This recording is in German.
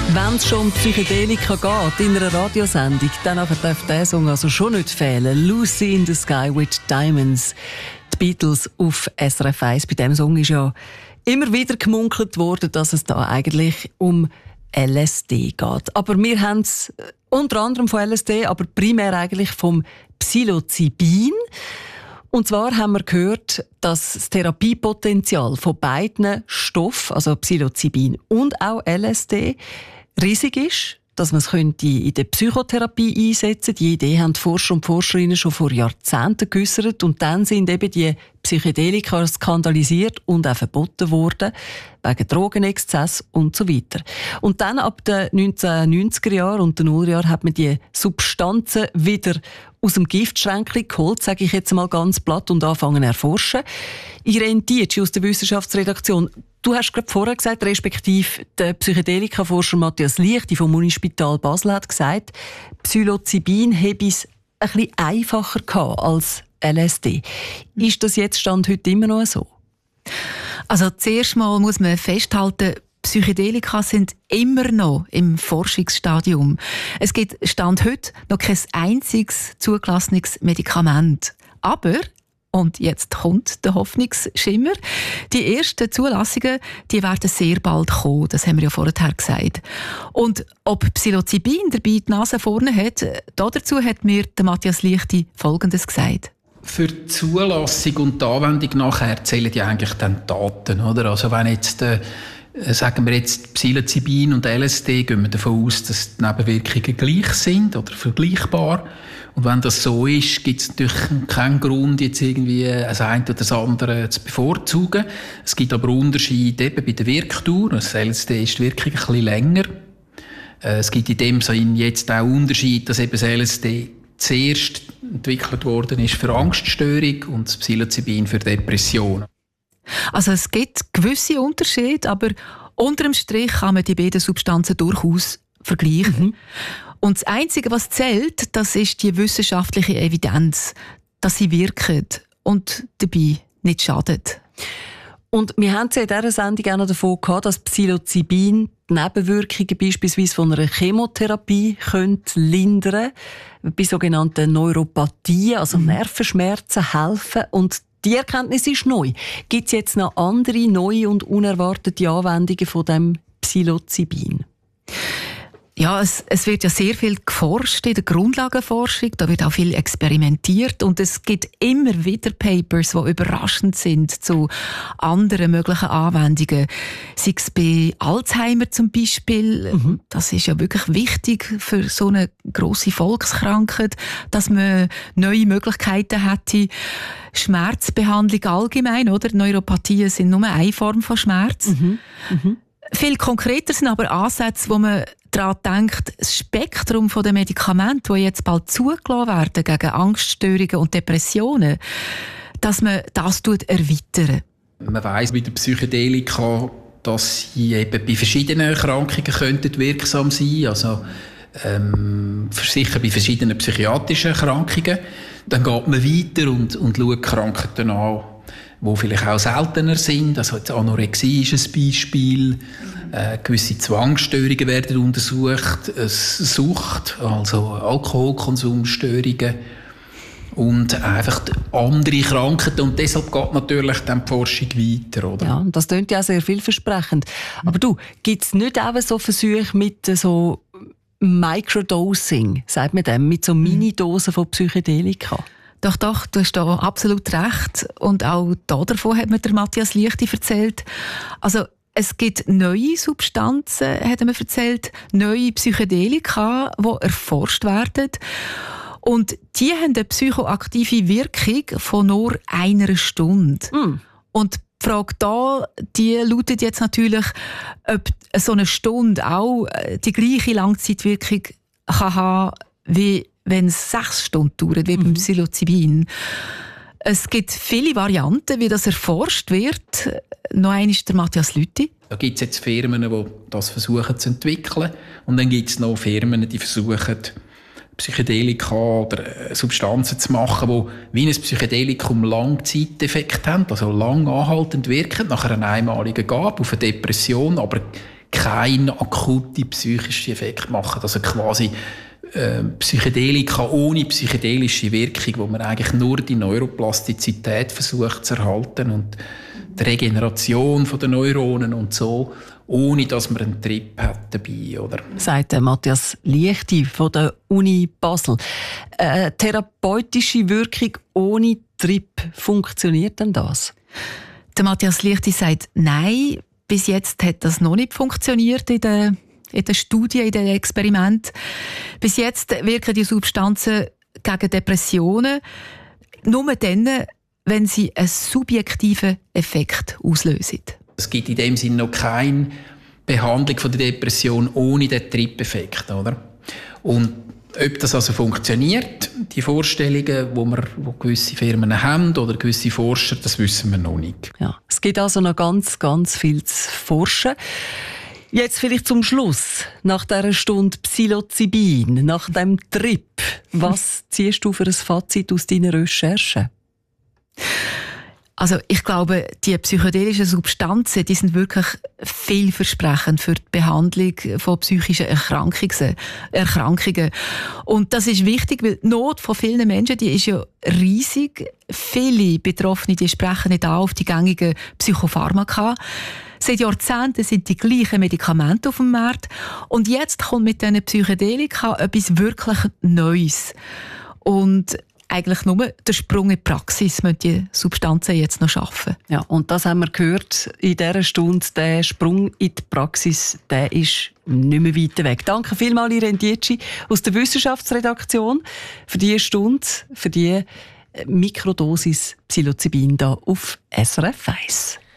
Wenn es schon um Psychedelika geht in einer Radiosendung, dann darf dieser Song also schon nicht fehlen. «Lucy in the Sky with Diamonds». Die Beatles auf SRF 1. Bei diesem Song ist ja immer wieder gemunkelt worden, dass es da eigentlich um LSD geht. Aber wir haben es unter anderem von LSD, aber primär eigentlich vom Psilocybin. Und zwar haben wir gehört, dass das Therapiepotenzial von beiden Stoffen, also Psilocybin und auch LSD, riesig ist, dass man es in der Psychotherapie einsetzen könnte. Die Idee haben die Forscher und Forscherinnen schon vor Jahrzehnten geäussert. Und dann sind eben die Psychedelika skandalisiert und auch verboten worden, wegen Drogenexzess und so weiter. Und dann ab den 1990er Jahren und den Nullerjahren hat man die Substanzen wieder aus dem Giftschränkchen geholt, sage ich jetzt mal ganz platt, und anfangen zu erforschen. Irene Dietschi aus der Wissenschaftsredaktion, du hast gerade vorher gesagt, respektive der Psychedelika-Forscher Matthias Lichti vom Unispital Basel hat gesagt, Psilocybin habe es ein bisschen einfacher gehabt als LSD. Ist das jetzt Stand heute immer noch so? Also zuerst mal muss man festhalten, Psychedelika sind immer noch im Forschungsstadium. Es gibt Stand heute noch kein einziges zugelassenes Medikament. Aber, und jetzt kommt der Hoffnungsschimmer, die ersten Zulassungen, die werden sehr bald kommen. Das haben wir ja vorher gesagt. Und ob Psilocybin dabei die Nase vorne hat, dazu hat mir der Matthias Lichti Folgendes gesagt. Für die Zulassung und die Anwendung nachher zählen ja eigentlich dann die Daten, oder? Also wenn jetzt sagen wir jetzt Psilocybin und LSD, gehen wir davon aus, dass die Nebenwirkungen gleich sind oder vergleichbar. Und wenn das so ist, gibt es natürlich keinen Grund, jetzt irgendwie das eine oder das andere zu bevorzugen. Es gibt aber Unterschiede eben bei der Wirkdauer. Das LSD ist die Wirkung ein bisschen länger. Es gibt in dem Sinne jetzt auch Unterschiede, dass eben das LSD zuerst entwickelt worden ist für Angststörung und das Psilocybin für Depressionen. Also es gibt gewisse Unterschiede, aber unter dem Strich kann man die beiden Substanzen durchaus vergleichen. Mhm. Und das Einzige, was zählt, das ist die wissenschaftliche Evidenz, dass sie wirken und dabei nicht schadet. Und wir haben ja in dieser Sendung auch noch davon gehabt, dass Psilocybin die Nebenwirkungen beispielsweise von einer Chemotherapie lindern können, bei sogenannten Neuropathien, also Nervenschmerzen helfen. Und die Erkenntnis ist neu. Gibt es jetzt noch andere, neue und unerwartete Anwendungen von dem Psilocybin? Ja, es wird ja sehr viel geforscht in der Grundlagenforschung, da wird auch viel experimentiert und es gibt immer wieder Papers, die überraschend sind zu anderen möglichen Anwendungen. Sei es bei Alzheimer zum Beispiel, das ist ja wirklich wichtig für so eine grosse Volkskrankheit, dass man neue Möglichkeiten hätte. Schmerzbehandlung allgemein, oder? Neuropathien sind nur eine Form von Schmerz. Viel konkreter sind aber Ansätze, wo man daran denkt, das Spektrum der Medikamente, die jetzt bald zugelassen werden gegen Angststörungen und Depressionen, dass man das erweitern. Man weiss bei der Psychedelika, dass sie eben bei verschiedenen Erkrankungen wirksam sein könnten. Also sicher bei verschiedenen psychiatrischen Erkrankungen. Dann geht man weiter und schaut Krankheiten an, die vielleicht auch seltener sind. Also jetzt Anorexie ist ein Beispiel. Gewisse Zwangsstörungen werden untersucht. Sucht, also Alkoholkonsumstörungen. Und einfach andere Krankheiten. Und deshalb geht natürlich dann die Forschung weiter, oder? Ja, das klingt ja sehr vielversprechend. Aber du, gibt es nicht auch so Versuche mit so Microdosing, sagt man dem, mit so Minidosen von Psychedelika? Doch, du hast da absolut recht. Und auch davon hat mir der Matthias Lichti erzählt. Also, es gibt neue Substanzen, hat er mir erzählt, neue Psychedelika, die erforscht werden. Und die haben eine psychoaktive Wirkung von nur 1 Stunde. Und die Frage da, die lautet jetzt natürlich, ob so eine Stunde auch die gleiche Langzeitwirkung kann haben, wie wenn es 6 Stunden dauert, wie beim Psilocybin. Es gibt viele Varianten, wie das erforscht wird. Noch einmal ist der Matthias Lichti. Da gibt es jetzt Firmen, die das versuchen zu entwickeln. Und dann gibt es noch Firmen, die versuchen, Psychedelika oder Substanzen zu machen, die wie ein Psychedelikum Langzeiteffekt haben, also lang anhaltend wirken, nach einer einmaligen Gabe auf eine Depression, aber keinen akuten psychischen Effekt machen. Also quasi Psychedelika ohne psychedelische Wirkung, wo man eigentlich nur die Neuroplastizität versucht zu erhalten und die Regeneration der Neuronen und so, ohne dass man einen Trip hat dabei, oder? Sagt Matthias Liechti von der Uni Basel. Therapeutische Wirkung ohne Trip, funktioniert denn das? Der Matthias Liechti sagt, nein, bis jetzt hat das noch nicht funktioniert in der Studie, in den Experimenten. Bis jetzt wirken die Substanzen gegen Depressionen nur dann, wenn sie einen subjektiven Effekt auslösen. Es gibt in dem Sinne noch keine Behandlung von der Depression ohne den Trip-Effekt, oder? Und ob das also funktioniert, die Vorstellungen, wo gewisse Firmen haben oder gewisse Forscher, das wissen wir noch nicht. Ja, es gibt also noch ganz, ganz viel zu forschen. Jetzt vielleicht zum Schluss, nach dieser Stunde Psilocybin, nach dem Trip, was ziehst du für ein Fazit aus deinen Recherchen? Also ich glaube, die psychedelischen Substanzen, die sind wirklich vielversprechend für die Behandlung von psychischen Erkrankungen. Und das ist wichtig, weil die Not von vielen Menschen, die ist ja riesig. Viele Betroffene, die sprechen nicht auf die gängigen Psychopharmaka. Seit Jahrzehnten sind die gleichen Medikamente auf dem Markt. Und jetzt kommt mit diesen Psychedelika etwas wirklich Neues. Und eigentlich nur der Sprung in die Praxis müssen die Substanzen jetzt noch schaffen. Ja, und das haben wir gehört in dieser Stunde. Der Sprung in die Praxis, der ist nicht mehr weit weg. Danke vielmals, Irene Dietschi aus der Wissenschaftsredaktion, für diese Stunde, für die Mikrodosis Psilocybin hier auf SRF 1.